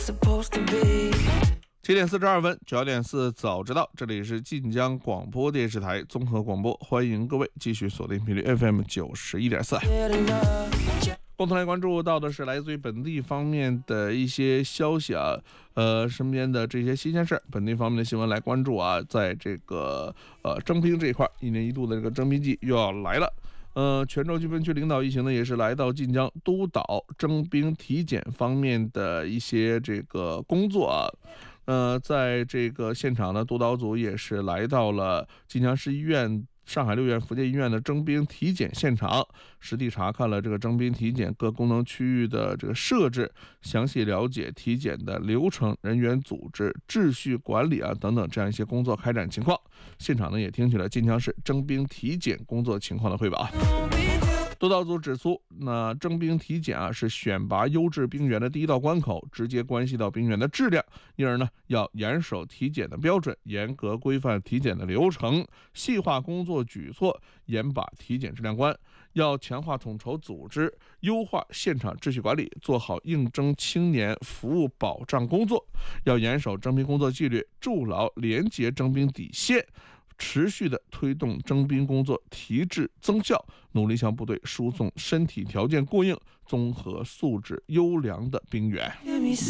7点42分，9点4早知道，这里是晋江广播电视台综合广播，欢迎各位继续锁定频率 FM 91.4。共同来关注到的是来自于本地方面的一些消息啊，身边的这些新鲜事儿，本地方面的新闻来关注啊，在这个征兵这一块，一年一度的这个征兵季又要来了。泉州军分区领导一行呢，也是来到晋江督导征兵体检方面的一些这个工作啊。在这个现场呢，督导组也是来到了晋江市医院、上海六院福建医院的征兵体检现场，实地查看了这个征兵体检各功能区域的这个设置，详细了解体检的流程、人员组织、秩序管理啊等等这样一些工作开展情况。现场呢也听取了晋江市征兵体检工作情况的汇报。督导组指出，那征兵体检啊是选拔优质兵员的第一道关口，直接关系到兵员的质量，因而呢要严守体检的标准，严格规范体检的流程，细化工作举措，严把体检质量关。要强化统筹组织，优化现场秩序管理，做好应征青年服务保障工作。要严守征兵工作纪律，筑牢廉洁征兵底线，持续的推动征兵工作提质增效，努力向部队输送身体条件过硬、综合素质优良的兵员。